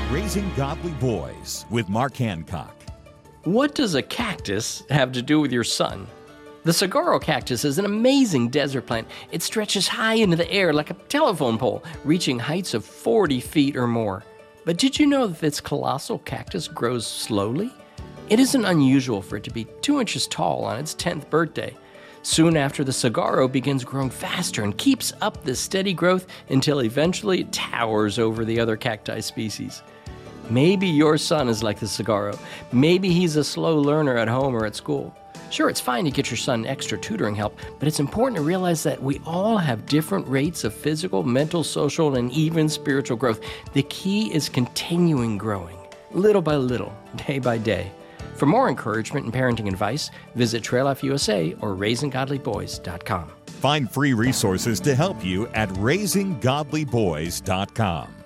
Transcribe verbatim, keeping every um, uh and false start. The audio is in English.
Raising Godly Boys with Mark Hancock. What does a cactus have to do with your son? The saguaro cactus is an amazing desert plant. It stretches high into the air like a telephone pole, reaching heights of forty feet or more. But did you know that this colossal cactus grows slowly? It isn't unusual for it to be two inches tall on its tenth birthday. Soon after, the saguaro begins growing faster and keeps up this steady growth until eventually it towers over the other cacti species. Maybe your son is like the saguaro. Maybe he's a slow learner at home or at school. Sure, it's fine to get your son extra tutoring help, but it's important to realize that we all have different rates of physical, mental, social, and even spiritual growth. The key is continuing growing, little by little, day by day. For more encouragement and parenting advice, visit Trail Life U S A or raising godly boys dot com. Find free resources to help you at raising godly boys dot com.